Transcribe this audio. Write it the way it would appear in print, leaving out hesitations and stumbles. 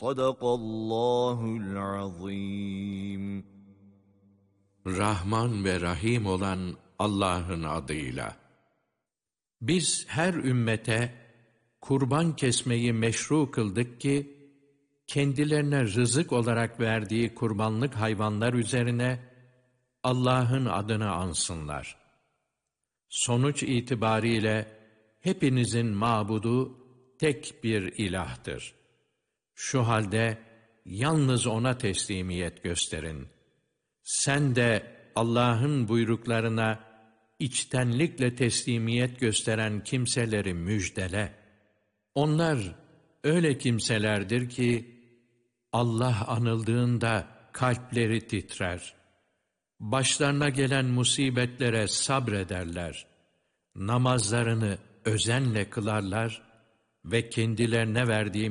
Sadakallahul azim. Rahman ve Rahim olan Allah'ın adıyla. Biz her ümmete kurban kesmeyi meşru kıldık ki, kendilerine rızık olarak verdiği kurbanlık hayvanlar üzerine Allah'ın adını ansınlar. Sonuç itibariyle hepinizin mabudu tek bir ilahtır. Şu halde yalnız O'na teslimiyet gösterin. Sen de Allah'ın buyruklarına içtenlikle teslimiyet gösteren kimseleri müjdele. Onlar öyle kimselerdir ki, Allah anıldığında kalpleri titrer. Başlarına gelen musibetlere sabrederler. Namazlarını özenle kılarlar ve kendilerine verdiğim